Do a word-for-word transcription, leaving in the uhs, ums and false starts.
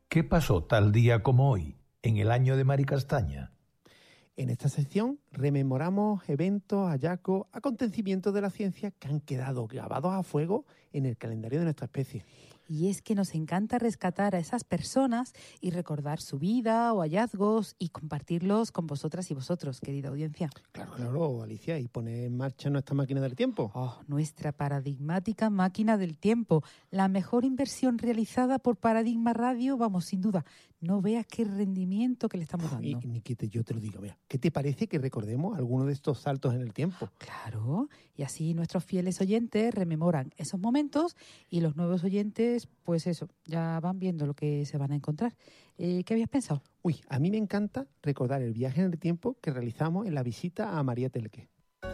¿Qué pasó tal día como hoy, en el año de Mari Castaña? En esta sección rememoramos eventos, hallazgos, acontecimientos de la ciencia que han quedado grabados a fuego en el calendario de nuestra especie. Y es que nos encanta rescatar a esas personas y recordar su vida o hallazgos y compartirlos con vosotras y vosotros, querida audiencia. Claro, claro, Alicia, y poner en marcha nuestra máquina del tiempo. Oh, nuestra paradigmática máquina del tiempo. La mejor inversión realizada por Paradigma Radio, vamos, sin duda. No veas qué rendimiento que le estamos dando. Y, Niquita, yo te lo digo, mira, ¿qué te parece que recordemos algunos de estos saltos en el tiempo? Claro, y así nuestros fieles oyentes rememoran esos momentos y los nuevos oyentes, pues eso, ya van viendo lo que se van a encontrar. Eh, ¿Qué habías pensado? Uy, a mí me encanta recordar el viaje en el tiempo que realizamos en la visita a María Telque.